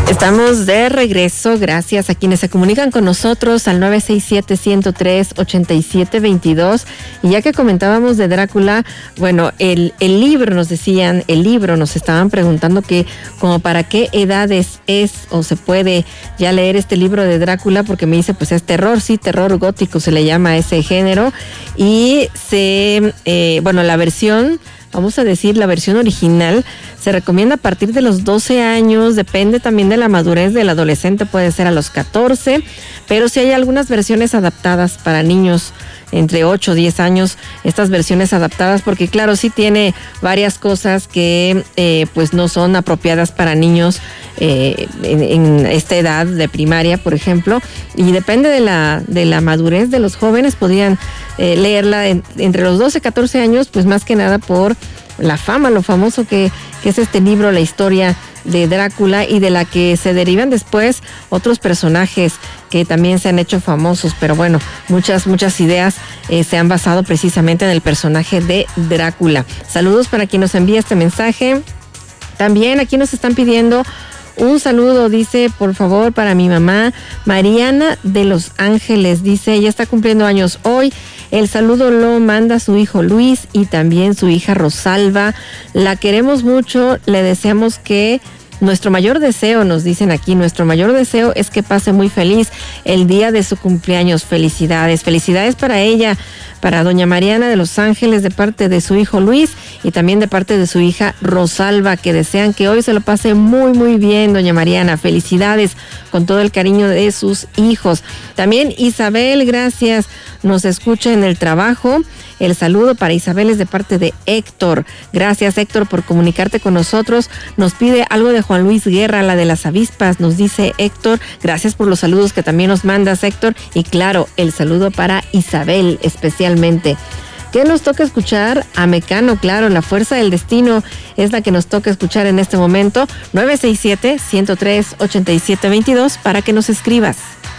Estamos de regreso, gracias a quienes se comunican con nosotros al 967-103-8722. Y ya que comentábamos de Drácula, bueno, el libro nos estaban preguntando que como para qué edades es o se puede ya leer este libro de Drácula, porque me dice, pues es terror, sí, terror gótico se le llama a ese género. Y la versión... Vamos a decir, la versión original se recomienda a partir de los 12 años, depende también de la madurez del adolescente, puede ser a los 14, pero sí hay algunas versiones adaptadas para niños entre 8 o 10 años, estas versiones adaptadas, porque claro, sí tiene varias cosas que pues no son apropiadas para niños en esta edad de primaria, por ejemplo, y depende de la madurez de los jóvenes, podrían leerla entre los 12 y 14 años, pues más que nada por la fama, lo famoso que es este libro, la historia de Drácula, y de la que se derivan después otros personajes que también se han hecho famosos, pero bueno, muchas ideas se han basado precisamente en el personaje de Drácula. Saludos para quien nos envía este mensaje. También aquí nos están pidiendo un saludo, dice, por favor, para mi mamá Mariana de Los Ángeles, dice, ella está cumpliendo años hoy. El saludo lo manda su hijo Luis y también su hija Rosalba. La queremos mucho, le deseamos que nuestro mayor deseo, nos dicen aquí, nuestro mayor deseo es que pase muy feliz el día de su cumpleaños. Felicidades para ella, para doña Mariana de Los Ángeles, de parte de su hijo Luis y también de parte de su hija Rosalba, que desean que hoy se lo pase muy, muy bien, doña Mariana. Felicidades con todo el cariño de sus hijos. También Isabel, gracias, nos escucha en el trabajo. El saludo para Isabel es de parte de Héctor. Gracias, Héctor, por comunicarte con nosotros. Nos pide algo de Juan Luis Guerra, la de las avispas, nos dice Héctor. Gracias por los saludos que también nos mandas, Héctor. Y claro, el saludo para Isabel especialmente. ¿Qué nos toca escuchar? A Mecano, claro, La Fuerza del Destino es la que nos toca escuchar en este momento. 967-103-8722 para que nos escribas.